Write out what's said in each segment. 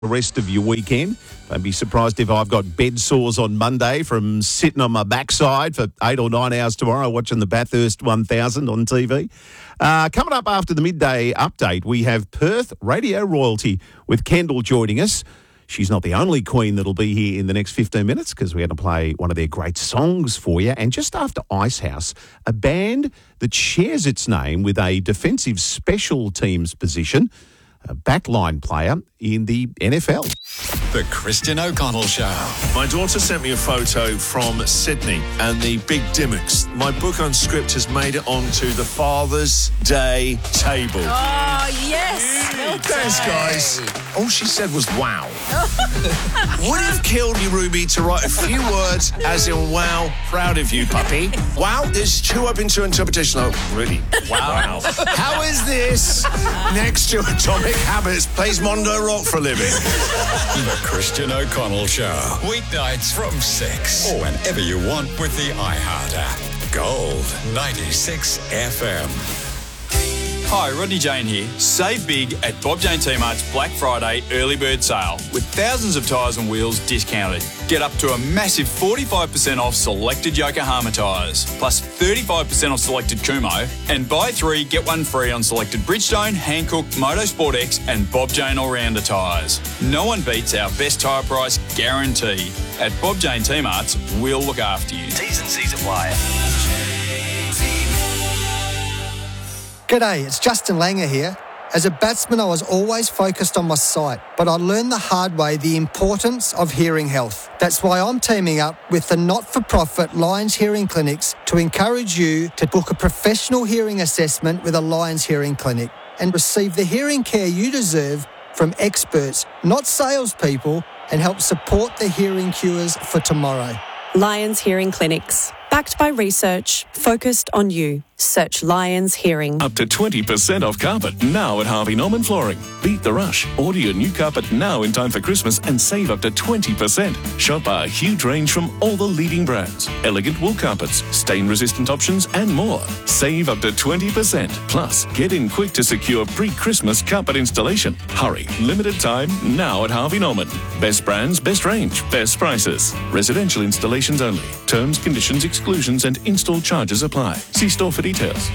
the rest of your weekend. Don't be surprised if I've got bed sores on Monday from sitting on my backside for 8 or 9 hours tomorrow watching the Bathurst 1000 on TV. Coming up after the midday update, we have Perth radio royalty with Kendall joining us. She's not the only queen that'll be here in the next 15 minutes because we're going to play one of their great songs for you. And just after Icehouse, a band that shares its name with a defensive special teams position, a backline player in the NFL. The Christian O'Connell Show. My daughter sent me a photo from Sydney and the Big Dimmicks. My book on script has made it onto the Father's Day table. Oh, yes. Well Thanks, guys. All she said was wow. Would it have killed you, Ruby, to write a few words as in wow, proud of you, puppy? Wow, there's two open to interpretation. Oh, really? Wow. How is this next to Atomic Habits plays Mondo Rock for a living? The Christian O'Connell Show. Weeknights from 6. Or whenever you want with the iHeart app. Gold 96 FM. Hi, Rodney Jane here. Save big at Bob Jane T-Mart's Black Friday early bird sale with thousands of tyres and wheels discounted. Get up to a massive 45% off selected Yokohama tyres, plus 35% off selected Kumho, and buy 3, get 1 free on selected Bridgestone, Hankook, Motorsport X and Bob Jane All-Rounder tyres. No one beats our best tyre price guarantee. At Bob Jane T-Mart's, we'll look after you. T's and C's apply. G'day, it's Justin Langer here. As a batsman, I was always focused on my sight, but I learned the hard way the importance of hearing health. That's why I'm teaming up with the not-for-profit Lions Hearing Clinics to encourage you to book a professional hearing assessment with a Lions Hearing Clinic and receive the hearing care you deserve from experts, not salespeople, and help support the hearing cures for tomorrow. Lions Hearing Clinics. Backed by research, focused on you. Search Lions Hearing. Up to 20% off carpet now at Harvey Norman Flooring. Beat the rush. Order your new carpet now in time for Christmas and save up to 20%. Shop our huge range from all the leading brands. Elegant wool carpets, stain-resistant options and more. Save up to 20%. Plus, get in quick to secure pre-Christmas carpet installation. Hurry. Limited time now at Harvey Norman. Best brands, best range, best prices. Residential installations only. Terms, conditions, exclusions and install charges apply. See store for details.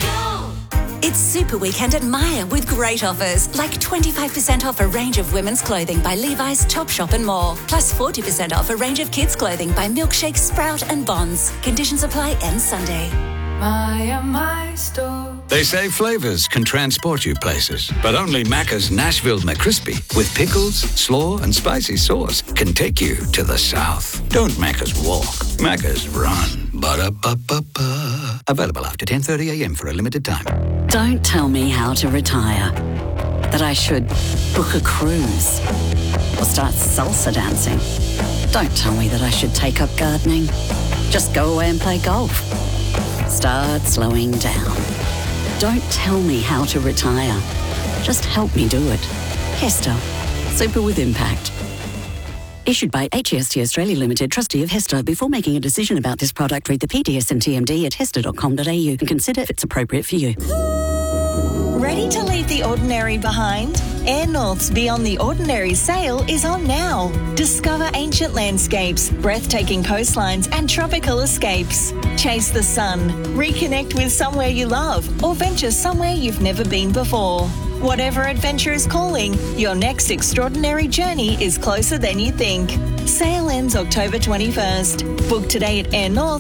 It's Super Weekend at Myer with great offers, like 25% off a range of women's clothing by Levi's, Topshop and more. Plus 40% off a range of kids' clothing by Milkshake, Sprout and Bonds. Conditions apply end Sunday. Myer, my store. They say flavours can transport you places, but only Macca's Nashville McCrispy with pickles, slaw and spicy sauce can take you to the south. Don't Macca's walk, Macca's run. Ba-da-ba-ba-ba. Available after 10:30am for a limited time. Don't tell me how to retire. That I should book a cruise or start salsa dancing. Don't tell me that I should take up gardening. Just go away and play golf. Start slowing down. Don't tell me how to retire. Just help me do it. Hester. Super with impact. Issued by HEST Australia Limited, trustee of Hester. Before making a decision about this product, read the PDS and TMD at hester.com.au and consider if it's appropriate for you. Ready to leave the ordinary behind? Air North's Beyond the Ordinary sale is on now. Discover ancient landscapes, breathtaking coastlines and tropical escapes. Chase the sun, reconnect with somewhere you love, or venture somewhere you've never been before. Whatever adventure is calling, your next extraordinary journey is closer than you think. Sale ends October 21st. Book today at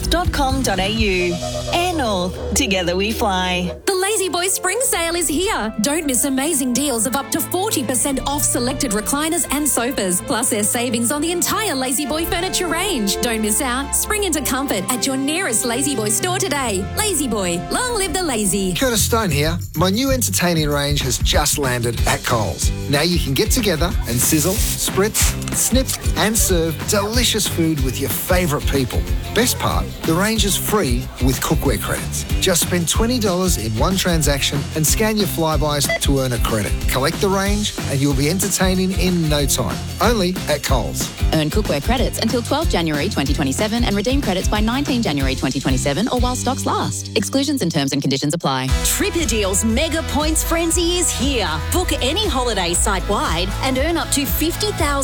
airnorth.com.au. Air North, together we fly. The Lazy Boy Spring Sale is here. Don't miss amazing deals of up to 40% off selected recliners and sofas. Plus there's savings on the entire Lazy Boy furniture range. Don't miss out. Spring into comfort at your nearest Lazy Boy store today. Lazy Boy, long live the lazy. Curtis Stone here. My new entertaining range has just landed at Coles. Now you can get together and sizzle, spritz, snip and serve delicious food with your favourite people. Best part, the range is free with cookware credits. Just spend $20 in one one transaction and scan your Flybuys to earn a credit. Collect the range and you'll be entertaining in no time. Only at Coles. Earn cookware credits until 12 January 2027 and redeem credits by 19 January 2027 or while stocks last. Exclusions and terms and conditions apply. Tripper Deals Mega Points Frenzy is here. Book any holiday site-wide and earn up to $50,000